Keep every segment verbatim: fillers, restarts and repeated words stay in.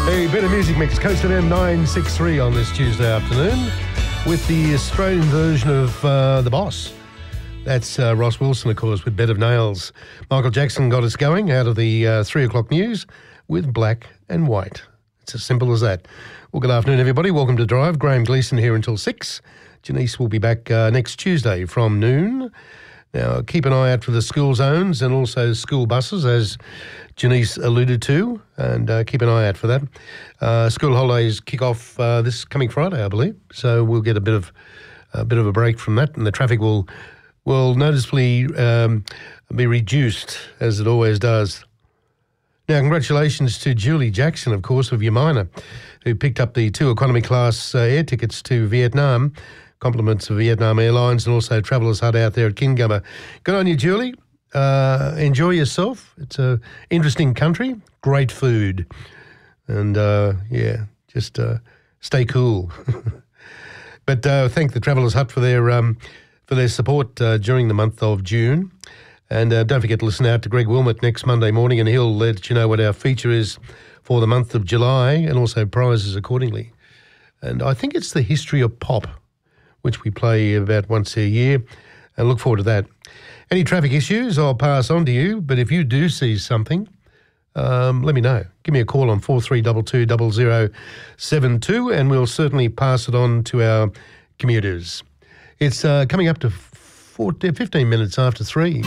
A bit of music mix, Coast F M nine sixty-three on this Tuesday afternoon with the Australian version of uh, The Boss. That's uh, Ross Wilson, of course, with Bed of Nails. Michael Jackson got us going out of the uh, three o'clock news with Black and White. It's as simple as that. Well, good afternoon, everybody. Welcome to Drive. Graham Gleeson here until six. Janice will be back uh, next Tuesday from noon. Now, keep an eye out for the school zones and also school buses, as Janice alluded to, and uh, keep an eye out for that. Uh, school holidays kick off uh, this coming Friday, I believe, so we'll get a bit of a bit of a break from that, and the traffic will will noticeably um, be reduced, as it always does. Now, congratulations to Julie Jackson, of course, of Yamina, who picked up the two economy class uh, air tickets to Vietnam. Compliments of Vietnam Airlines and also Travellers Hut out there at Kingummer. Good on you, Julie. Uh, enjoy yourself. It's a interesting country, great food, and uh, yeah, just uh, stay cool. But uh, thank the Travellers Hut for their um, for their support uh, during the month of June, and uh, don't forget to listen out to Greg Wilmot next Monday morning, and he'll let you know what our feature is for the month of July and also prizes accordingly. And I think it's the history of pop, which we play about once a year, and look forward to that. Any traffic issues, I'll pass on to you, but if you do see something, um, let me know. Give me a call on four three two two, zero zero seven two, and we'll certainly pass it on to our commuters. It's uh, coming up to fourteen, fifteen minutes after three.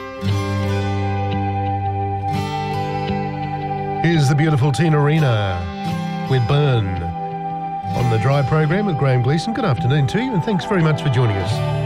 Here's the beautiful Tina Arena with Burn on the Drive program with Graham Gleeson. Good afternoon to you, and thanks very much for joining us.